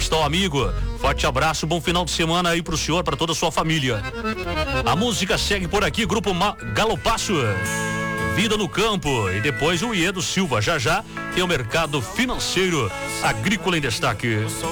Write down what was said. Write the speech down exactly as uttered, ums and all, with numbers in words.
Cristal amigo, forte abraço, bom final de semana aí pro senhor, para toda a sua família. A música segue por aqui, grupo Ma- Galopaço, Vida no Campo, e depois o Iedo Silva. Já já tem o mercado financeiro agrícola em destaque.